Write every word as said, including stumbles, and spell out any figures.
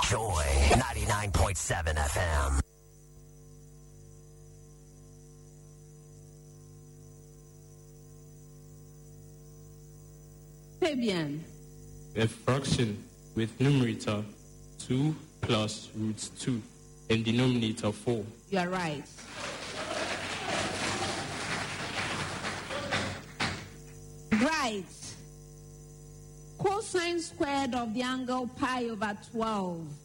Joy ninety-nine point seven F M. Fabian. A fraction with numerator two plus root two and denominator four. You are right. Right. Cosine squared of the angle pi over twelve